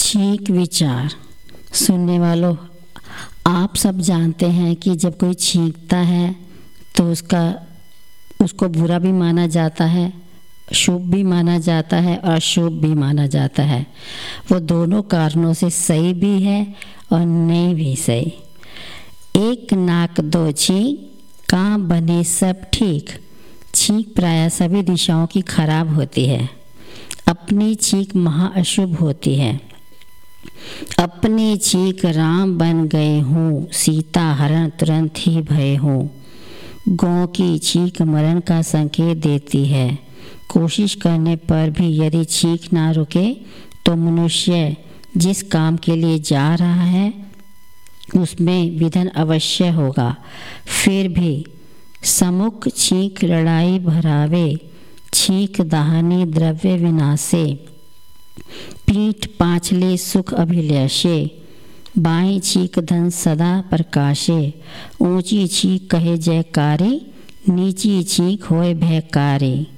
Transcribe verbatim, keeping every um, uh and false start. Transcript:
छींक विचार। सुनने वालों, आप सब जानते हैं कि जब कोई छींकता है तो उसका उसको बुरा भी माना जाता है, शुभ भी माना जाता है और अशुभ भी माना जाता है। वो दोनों कारणों से सही भी है और नहीं भी सही। एक नाक दो छींक, काम बने सब ठीक। छींक प्रायः सभी दिशाओं की खराब होती है। अपनी छींक महा अशुभ होती है। अपनी छींक राम बन गए हूँ, सीता हरण तुरंत ही भय हूँ। गौ की छींक मरण का संकेत देती है। कोशिश करने पर भी यदि छींक ना रुके तो मनुष्य जिस काम के लिए जा रहा है उसमें विघ्न अवश्य होगा। फिर भी सम्मुख छींक लड़ाई भरावे, छींक दाहनी द्रव्य विनाशे। पीठ पांचले सुख अभिलाषे, बाएं छींक धन सदा प्रकाशे। ऊंची छींक कहे जयकारी, नीची छींक होए भयकारी।